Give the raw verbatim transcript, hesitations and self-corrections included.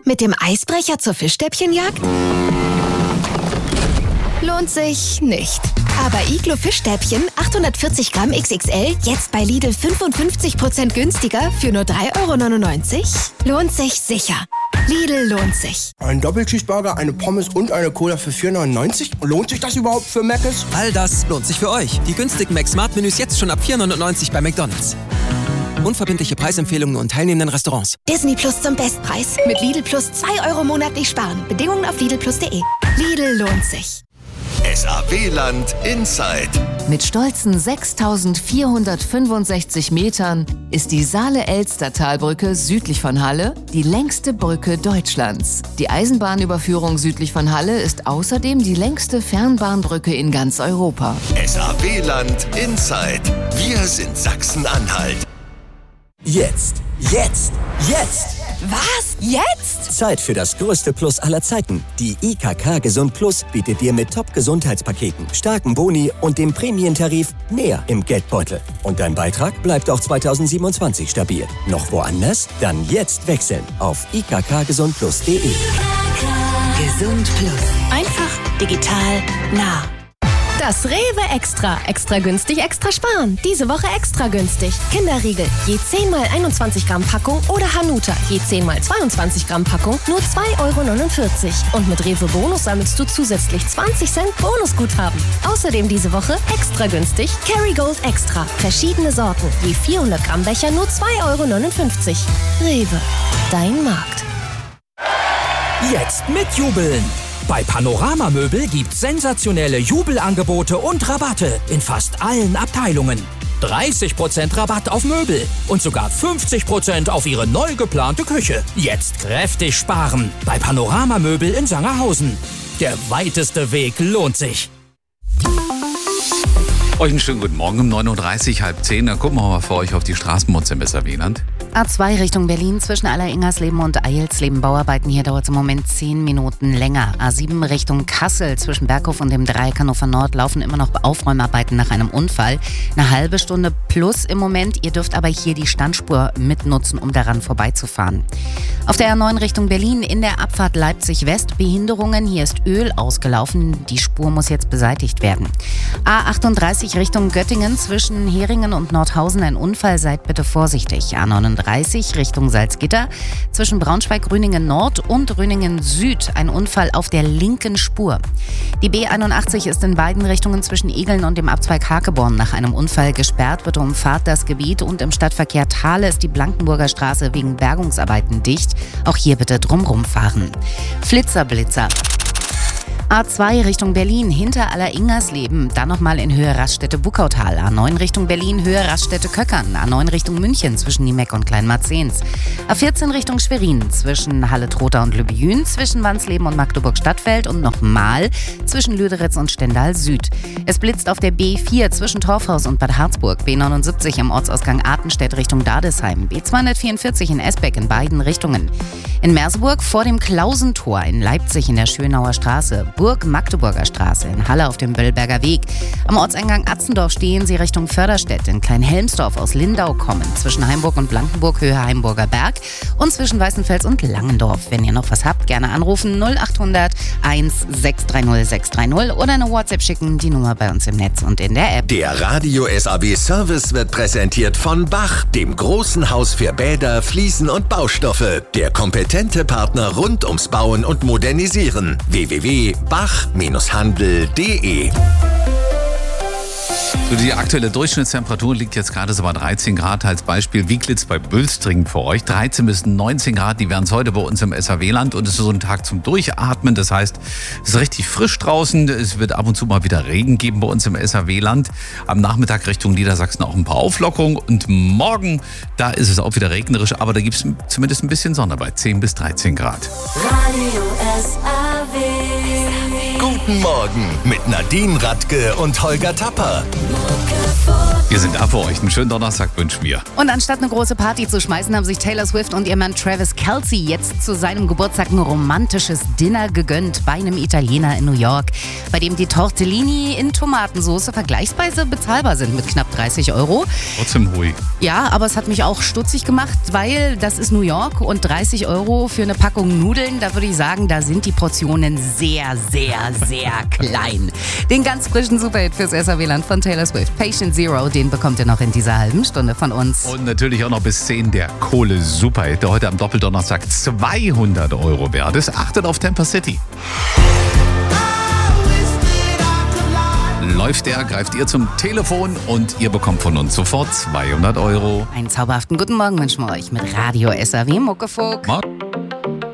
Mit dem Eisbrecher zur Fischstäbchenjagd? Lohnt sich nicht. Aber Iglo Fischstäbchen achthundertvierzig Gramm X X L jetzt bei Lidl fünfundfünfzig Prozent günstiger für nur drei Euro neunundneunzig? Lohnt sich sicher. Lidl lohnt sich. Ein Doppelcheeseburger, eine Pommes und eine Cola für vier neunundneunzig? Lohnt sich das überhaupt für Mc's? All das lohnt sich für euch. Die günstigen Mac-Smart-Menüs jetzt schon ab vier neunundneunzig bei McDonald's. Unverbindliche Preisempfehlungen und teilnehmenden Restaurants. Disney Plus zum Bestpreis. Mit Lidl Plus zwei Euro monatlich sparen. Bedingungen auf lidl plus punkt de. Lidl lohnt sich. S A W-Land Inside. Mit stolzen sechstausendvierhundertfünfundsechzig Metern ist die Saale-Elster-Talbrücke südlich von Halle die längste Brücke Deutschlands. Die Eisenbahnüberführung südlich von Halle ist außerdem die längste Fernbahnbrücke in ganz Europa. S A W-Land Inside. Wir sind Sachsen-Anhalt. Jetzt, jetzt, jetzt! Was? Jetzt? Zeit für das größte Plus aller Zeiten. Die I K K Gesund Plus bietet dir mit Top-Gesundheitspaketen, starken Boni und dem Prämientarif mehr im Geldbeutel. Und dein Beitrag bleibt auch zweitausendsiebenundzwanzig stabil. Noch woanders? Dann jetzt wechseln auf i k k gesund plus punkt de. Gesund Plus. Einfach, digital, nah. Das Rewe Extra. Extra günstig, extra sparen. Diese Woche extra günstig. Kinderriegel. Je zehn mal einundzwanzig Gramm Packung oder Hanuta. Je zehn mal zweiundzwanzig Gramm Packung. Nur zwei Euro neunundvierzig. Und mit Rewe Bonus sammelst du zusätzlich zwanzig Cent Bonusguthaben. Außerdem diese Woche extra günstig. Kerrygold Extra. Verschiedene Sorten. Je vierhundert Gramm Becher nur zwei Euro neunundfünfzig. Rewe. Dein Markt. Jetzt mitjubeln! Bei Panorama Möbel gibt's sensationelle Jubelangebote und Rabatte in fast allen Abteilungen. dreißig Prozent Rabatt auf Möbel und sogar fünfzig Prozent auf Ihre neu geplante Küche. Jetzt kräftig sparen bei Panorama Möbel in Sangerhausen. Der weiteste Weg lohnt sich. Euch einen schönen guten Morgen um neun Uhr dreißig, halb zehn. Dann gucken wir mal für euch auf die Straßenmods im S A W-Land. A zwei Richtung Berlin zwischen Aller-Ingersleben und Eilsleben Bauarbeiten. Hier dauert es im Moment zehn Minuten länger. A sieben Richtung Kassel zwischen Berghof und dem Dreieck Hannover Nord laufen immer noch Aufräumarbeiten nach einem Unfall. Eine halbe Stunde plus im Moment. Ihr dürft aber hier die Standspur mitnutzen, um daran vorbeizufahren. Auf der A neun Richtung Berlin in der Abfahrt Leipzig West Behinderungen. Hier ist Öl ausgelaufen. Die Spur muss jetzt beseitigt werden. A achtunddreißig Richtung Göttingen zwischen Heringen und Nordhausen ein Unfall. Seid bitte vorsichtig. A neununddreißig Richtung Salzgitter zwischen Braunschweig-Rüningen Nord und Rüningen Süd ein Unfall auf der linken Spur. Die B einundachtzig ist in beiden Richtungen zwischen Egeln und dem Abzweig Hakeborn nach einem Unfall gesperrt. Bitte umfahrt das Gebiet und im Stadtverkehr Thale ist die Blankenburger Straße wegen Bergungsarbeiten dicht. Auch hier bitte drumrum fahren. Flitzerblitzer. A zwei Richtung Berlin, hinter Aller-Ingersleben, dann nochmal in Höhe Raststätte-Buckautal. A neun Richtung Berlin, Höhe Raststätte-Köckern. A neun Richtung München zwischen Niemeck und Kleinmarzens. A vierzehn Richtung Schwerin zwischen Halle-Trotha und Lübejün, zwischen Wansleben und Magdeburg-Stadtfeld und nochmal zwischen Lüderitz und Stendal Süd. Es blitzt auf der B vier zwischen Torfhaus und Bad Harzburg, B neunundsiebzig am Ortsausgang Artenstedt Richtung Dadesheim, B zweihundertvierundvierzig in Esbeck in beiden Richtungen. In Merseburg vor dem Klausentor, in Leipzig in der Schönauer Straße, Burg-Magdeburger Straße, in Halle auf dem Böllberger Weg. Am Ortseingang Atzendorf stehen Sie Richtung Förderstedt, in Kleinhelmsdorf aus Lindau kommen, zwischen Heimburg und Blankenburg Höhe Heimburger Berg und zwischen Weißenfels und Langendorf. Wenn ihr noch was habt, gerne anrufen null achthundert eins sechs drei null sechs drei null oder eine WhatsApp schicken, die Nummer bei uns im Netz und in der App. Der Radio S A W Service wird präsentiert von Bach, dem großen Haus für Bäder, Fliesen und Baustoffe. Der kompetente Partner rund ums Bauen und Modernisieren. w w w punkt bach Handel punkt de. So, die aktuelle Durchschnittstemperatur liegt jetzt gerade so bei dreizehn Grad. Als Beispiel Wieglitz bei Bülstringen für euch. dreizehn bis neunzehn Grad, die wären es heute bei uns im S A W-Land. Und es ist so ein Tag zum Durchatmen. Das heißt, es ist richtig frisch draußen. Es wird ab und zu mal wieder Regen geben bei uns im S A W-Land. Am Nachmittag Richtung Niedersachsen auch ein paar Auflockerungen. Und morgen, da ist es auch wieder regnerisch. Aber da gibt es zumindest ein bisschen Sonne bei zehn bis dreizehn Grad. Radio S A W. Gut Morgen mit Nadine Radke und Holger Tapper. Wir sind da für euch. Einen schönen Donnerstag wünschen wir. Und anstatt eine große Party zu schmeißen, haben sich Taylor Swift und ihr Mann Travis Kelce jetzt zu seinem Geburtstag ein romantisches Dinner gegönnt bei einem Italiener in New York, bei dem die Tortellini in Tomatensauce vergleichsweise bezahlbar sind mit knapp dreißig Euro. Trotzdem ruhig. Ja, aber es hat mich auch stutzig gemacht, weil das ist New York und dreißig Euro für eine Packung Nudeln, da würde ich sagen, da sind die Portionen sehr, sehr, sehr klein. Den ganz frischen Superhit fürs S R W-Land von Taylor Swift, Patient Zero, den bekommt ihr noch in dieser halben Stunde von uns. Und natürlich auch noch bis zehn der Kohle-Superhit, der heute am Doppeldonnerstag zweihundert Euro wert ist. Achtet auf Tampa City. Läuft der, greift ihr zum Telefon und ihr bekommt von uns sofort zweihundert Euro. Einen zauberhaften guten Morgen wünschen wir euch mit Radio S R W Muckefuck. Morgen.